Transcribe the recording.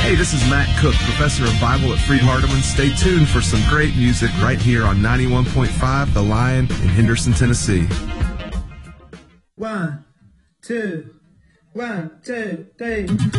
Hey, this is Matt Cook, professor of Bible at Freed-Hardeman. Stay tuned for some great music right here on 91.5 The Lion in Henderson, Tennessee. 1, 2, 1, 2, 3.